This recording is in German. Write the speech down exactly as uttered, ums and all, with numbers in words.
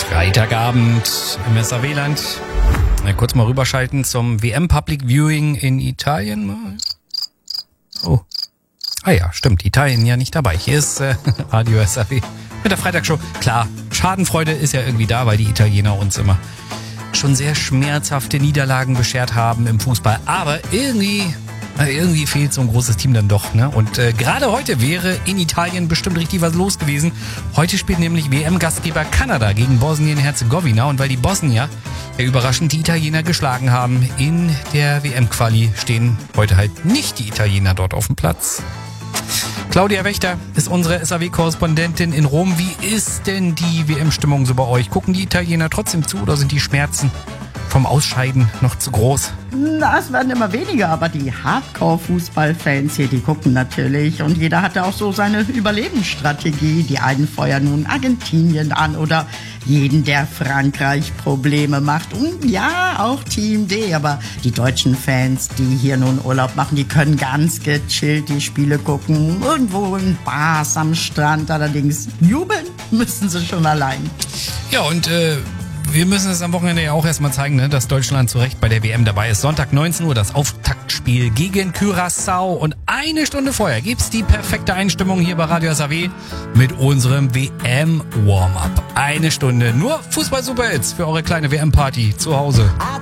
Freitagabend im S A W-Land. Kurz mal rüberschalten zum W M Public Viewing in Italien. Oh. Ah ja, stimmt, Italien ja nicht dabei. Hier ist äh, Radio S A W mit der Freitagshow. Klar, Schadenfreude ist ja irgendwie da, weil die Italiener uns immer schon sehr schmerzhafte Niederlagen beschert haben im Fußball. Aber irgendwie... Irgendwie fehlt so ein großes Team dann doch, ne? Und äh, gerade heute wäre in Italien bestimmt richtig was los gewesen. Heute spielt nämlich W M-Gastgeber Kanada gegen Bosnien-Herzegowina. Und weil die Bosnier ja überraschend die Italiener geschlagen haben in der W M-Quali, stehen heute halt nicht die Italiener dort auf dem Platz. Claudia Wächter ist unsere S A W-Korrespondentin in Rom. Wie ist denn die W M-Stimmung so bei euch? Gucken die Italiener trotzdem zu oder sind die Schmerzen vom Ausscheiden noch zu groß? Na, es werden immer weniger, aber die Hardcore-Fußballfans hier, die gucken natürlich. Und jeder hatte auch so seine Überlebensstrategie. Die einen feuern nun Argentinien an oder jeden, der Frankreich Probleme macht. Und ja, auch Team D. Aber die deutschen Fans, die hier nun Urlaub machen, die können ganz gechillt die Spiele gucken. Irgendwo in Bars am Strand. Allerdings jubeln müssen sie schon allein. Ja, und äh... wir müssen es am Wochenende ja auch erstmal zeigen, ne, dass Deutschland zu Recht bei der W M dabei ist. Sonntag neunzehn Uhr das Auftaktspiel gegen Curaçao. Und eine Stunde vorher gibt's die perfekte Einstimmung hier bei Radio S A W mit unserem W M-Warm-Up. Eine Stunde nur Fußball-Super-Hits für eure kleine W M-Party zu Hause.